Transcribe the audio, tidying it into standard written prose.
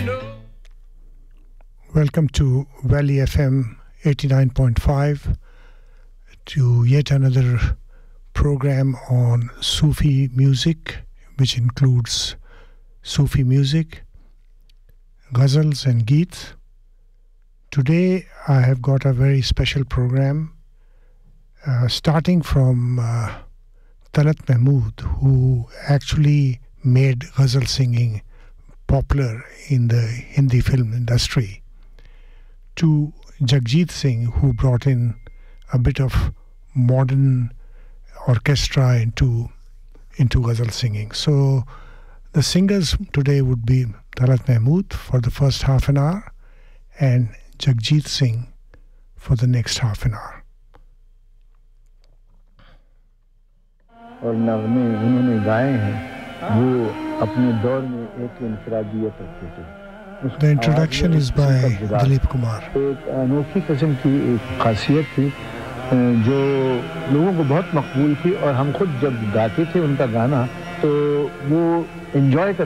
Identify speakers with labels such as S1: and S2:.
S1: Welcome to Valley FM 89.5 to yet another program on Sufi music, which includes Sufi music, ghazals and geets. Today I have got a very special program starting from Talat Mahmood, who actually made ghazal singing popular in the Hindi film industry, to Jagjit Singh, who brought in a bit of modern orchestra into ghazal singing. So the singers today would be Talat Mahmood for the first half an hour and Jagjit Singh for the next half an hour.
S2: और नगमे उन्होंने गाए हैं वो अपने दौर में एक इंफरादियत रखते थे.
S1: The introduction is by Dilip Kumar.
S2: एक अनोखी किस्म की एक खासियत थी जो लोगों को बहुत मकबूल थी और हम खुद जब गाते थे उनका गाना तो वो एंजॉय